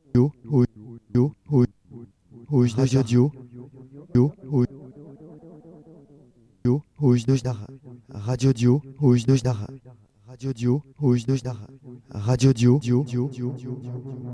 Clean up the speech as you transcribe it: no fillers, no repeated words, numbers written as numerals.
Dio, dio, hoje dois dio, dio, hoje dois da radio dio, hoje dois da radio dio, hoje dois da radio dio, dio, dio, dio, dio.